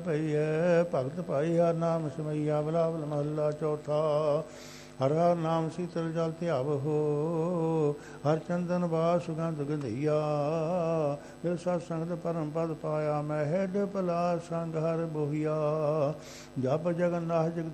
ਪਈਐ ਭਗਤ ਭਾਈ ਹਰ ਨਾਮ ਸਿਮਈਆ ਬਲਾਵਲ ਮਹੱਲਾ ਚੌਥਾ। ਹਰ ਹਰ ਨਾਮ ਸੀਤਲ ਜਲ ਧਿਆਵਹੋ ਹਰ ਚੰਦਨ ਬਾਸ ਸੁਗੰਧ ਗੰਧਈਆ। ਫਿਰ ਸਤ ਸੰਗਤ ਪਰਮ ਪਦ ਪਾਇਆ ਮੈਂ ਹੈਡ ਭਲਾ ਸੰਗ ਹਰ ਬੋਹੀਆ। ਜਪ ਜਗਨਨਾਥ ਜਗਤ